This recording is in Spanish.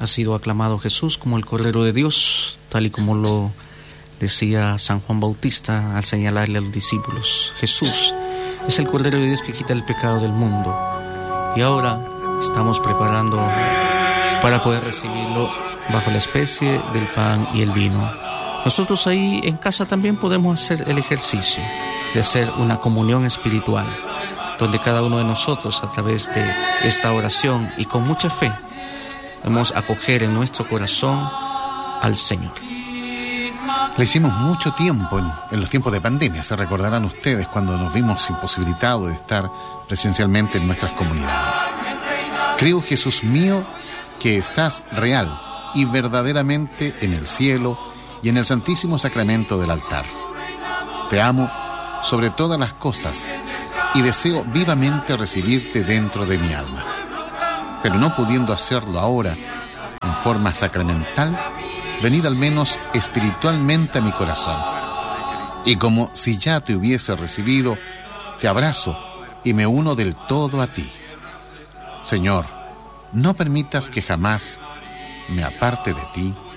ha sido aclamado Jesús como el Cordero de Dios, tal y como lo decía San Juan Bautista al señalarle a los discípulos. Jesús es el Cordero de Dios que quita el pecado del mundo. Y ahora estamos preparando para poder recibirlo bajo la especie del pan y el vino. Nosotros ahí en casa también podemos hacer el ejercicio de hacer una comunión espiritual, donde cada uno de nosotros, a través de esta oración y con mucha fe, vamos a acoger en nuestro corazón al Señor. Lo hicimos mucho tiempo en los tiempos de pandemia. Se recordarán ustedes cuando nos vimos imposibilitados de estar presencialmente en nuestras comunidades. Creo, Jesús mío, que estás real y verdaderamente en el cielo y en el Santísimo Sacramento del altar. Te amo sobre todas las cosas y deseo vivamente recibirte dentro de mi alma. Pero no pudiendo hacerlo ahora en forma sacramental, venid al menos espiritualmente a mi corazón. Y como si ya te hubiese recibido, te abrazo y me uno del todo a ti. Señor, no permitas que jamás me aparte de ti.